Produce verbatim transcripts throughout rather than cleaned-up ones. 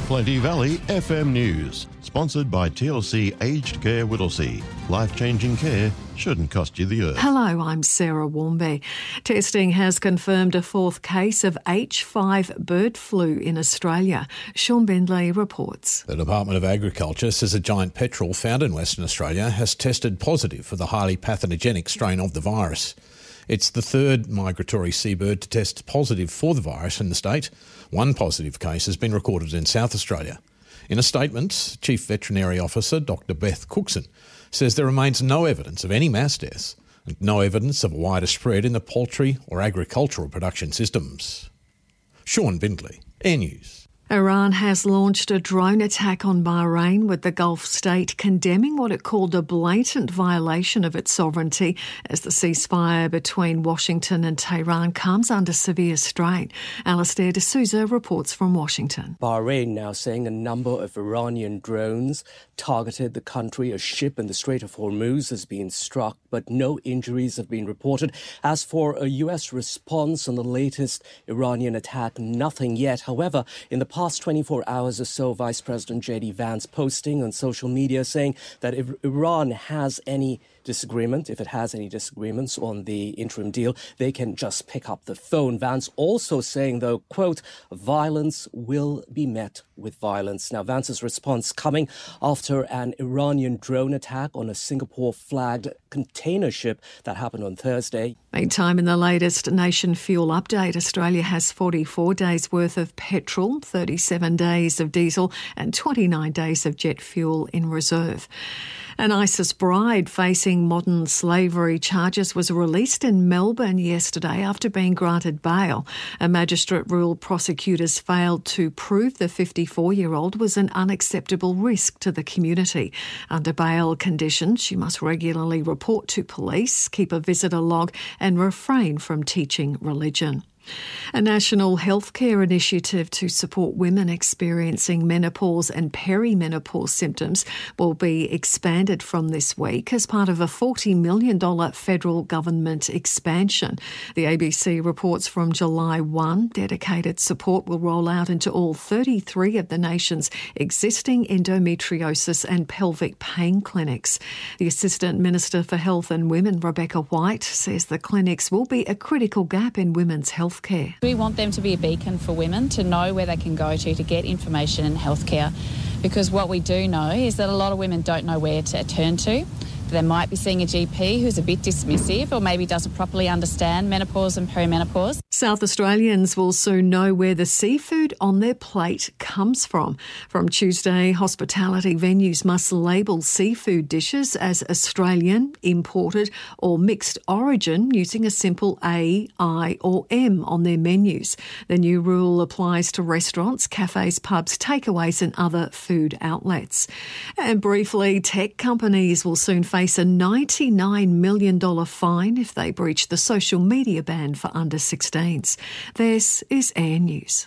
Plenty Valley F M News. Sponsored by T L C Aged Care Whittlesea. Life-changing care shouldn't cost you the earth. Hello, I'm Sarah Warmby. Testing has confirmed a fourth case of H five bird flu in Australia. Sean Bendley reports. The Department of Agriculture says a giant petrel found in Western Australia has tested positive for the highly pathogenic strain of the virus. It's the third migratory seabird to test positive for the virus in the state. One positive case has been recorded in South Australia. In a statement, Chief Veterinary Officer Doctor Beth Cookson says there remains no evidence of any mass deaths and no evidence of a wider spread in the poultry or agricultural production systems. Sean Bindley, Air News. Iran has launched a drone attack on Bahrain, with the Gulf state condemning what it called a blatant violation of its sovereignty as the ceasefire between Washington and Tehran comes under severe strain. Alastair de Souza reports from Washington. Bahrain now saying a number of Iranian drones targeted the country. A ship in the Strait of Hormuz has been struck, but no injuries have been reported. As for a U S response on the latest Iranian attack, nothing yet. However, in the past twenty-four hours or so, Vice President J D Vance posting on social media saying that if Iran has any disagreement, if it has any disagreements on the interim deal, they can just pick up the phone. Vance also saying, though, quote, violence will be met with violence. Now, Vance's response coming after an Iranian drone attack on a Singapore-flagged container ship that happened on Thursday. Meantime, in the latest Nation Fuel update, Australia has forty-four days worth of petrol, thirty-seven days of diesel and twenty-nine days of jet fuel in reserve. An ISIS bride facing modern slavery charges was released in Melbourne yesterday after being granted bail. A magistrate ruled prosecutors failed to prove the fifty-four-year-old was an unacceptable risk to the community. Under bail conditions, she must regularly report to police, keep a visitor log and refrain from teaching religion. A national healthcare initiative to support women experiencing menopause and perimenopause symptoms will be expanded from this week as part of a forty million dollars federal government expansion. The A B C reports from July first, dedicated support will roll out into all thirty-three of the nation's existing endometriosis and pelvic pain clinics. The Assistant Minister for Health and Women, Rebecca White, says the clinics will be a critical gap in women's health care. We want them to be a beacon for women to know where they can go to to get information in healthcare, because what we do know is that a lot of women don't know where to turn to. They might be seeing a G P who's a bit dismissive or maybe doesn't properly understand menopause and perimenopause. South Australians will soon know where the seafood on their plate comes from. From Tuesday, hospitality venues must label seafood dishes as Australian, imported or mixed origin using a simple A, I or M on their menus. The new rule applies to restaurants, cafes, pubs, takeaways and other food outlets. And briefly, tech companies will soon face a ninety-nine million dollars fine if they breach the social media ban for under sixteens. This is Air News.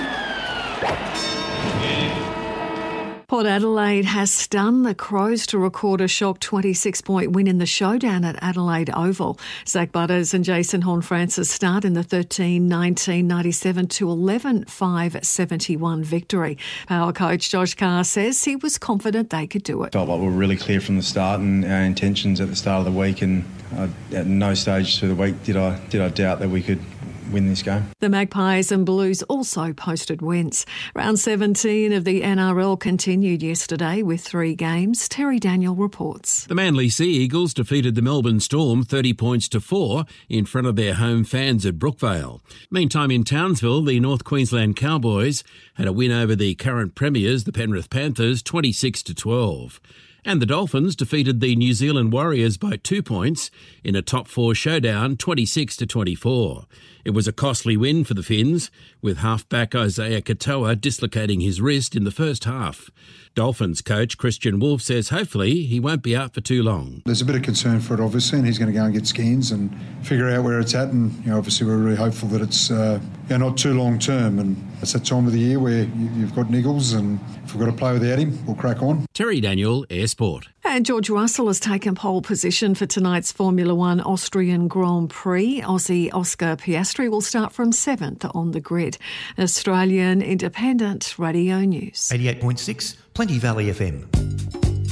Port Adelaide has stunned the Crows to record a shock twenty-six point win in the showdown at Adelaide Oval. Zach Butters and Jason Horne-Francis start in the thirteen nineteen ninety-seven to eleven five seventy-one victory. Power coach Josh Carr says he was confident they could do it. Felt like we were really clear from the start and our intentions at the start of the week, and uh, at no stage through the week did I did I doubt that we could win this game. The Magpies and Blues also posted wins. Round seventeen of the N R L continued yesterday with three games. Terry Daniel reports. The Manly Sea Eagles defeated the Melbourne Storm thirty points to four in front of their home fans at Brookvale. Meantime, in Townsville, the North Queensland Cowboys had a win over the current premiers, the Penrith Panthers, twenty-six to twelve. And the Dolphins defeated the New Zealand Warriors by two points in a top four showdown, twenty-six to twenty-four. It was a costly win for the Finns, with halfback Isaiah Katoa dislocating his wrist in the first half. Dolphins coach Christian Wolf says hopefully he won't be out for too long. There's a bit of concern for it, obviously, and he's going to go and get scans and figure out where it's at. And you know, obviously, we're really hopeful that it's uh, you know, not too long term. And it's that time of the year where you've got niggles, and if we've got to play without him, we'll crack on. Terry Daniel, Air Sport. And George Russell has taken pole position for tonight's Formula One Austrian Grand Prix. Aussie Oscar Piastri will start from seventh on the grid. Australian Independent Radio News. eighty-eight point six, Plenty Valley F M.